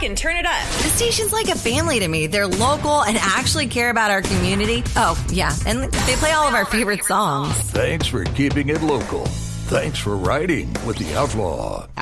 and turn it up. The station's like a family to me. They're local and actually care about our community. Oh, yeah, and they play all of our favorite songs. Thanks for keeping it local. Thanks for riding with the Outlaw.